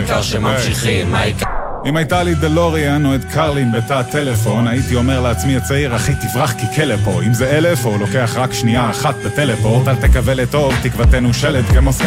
העיקר שממשיכים, העיקר... אם הייתה לי דלוריאן או את קרלין בתא הטלפון, הייתי אומר לעצמי הצעיר, אחי תברח כי כלא פה. אם זה 1000 או לוקח רק שנייה אחת בטלפורט, אל תקווה לטוב, תקוותנו שלט כמו